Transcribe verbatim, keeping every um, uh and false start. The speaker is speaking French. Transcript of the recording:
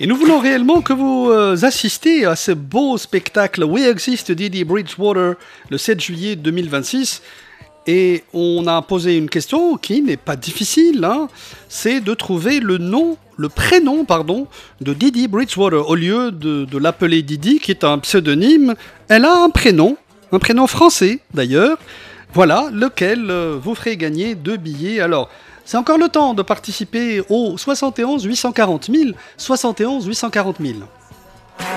Et nous voulons réellement que vous euh, assistiez à ce beau spectacle We Exist Didi Bridgewater le sept juillet deux mille vingt-six. Et on a posé une question qui n'est pas difficile, hein, c'est de trouver le nom, le prénom, pardon, de Didi Bridgewater. Au lieu de, de l'appeler Didi, qui est un pseudonyme, elle a un prénom, un prénom français d'ailleurs. Voilà, lequel euh, vous ferait gagner deux billets. Alors, c'est encore le temps de participer au soixante et onze huit cent quarante mille, soixante et onze huit cent quarante mille.